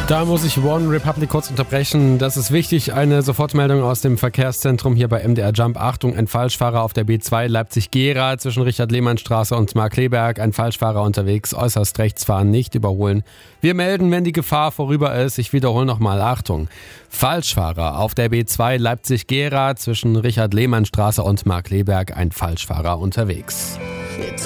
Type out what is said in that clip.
Da muss ich One Republic kurz unterbrechen. Das ist wichtig. Eine Sofortmeldung aus dem Verkehrszentrum hier bei MDR Jump. Achtung, ein Falschfahrer auf der B2 Leipzig-Gera zwischen Richard-Lehmann-Straße und Markkleeberg. Ein Falschfahrer unterwegs, äußerst rechts fahren, nicht überholen. Wir melden, wenn die Gefahr vorüber ist. Ich wiederhole nochmal. Achtung, Falschfahrer auf der B2 Leipzig-Gera zwischen Richard-Lehmann-Straße und Markkleeberg. Ein Falschfahrer unterwegs.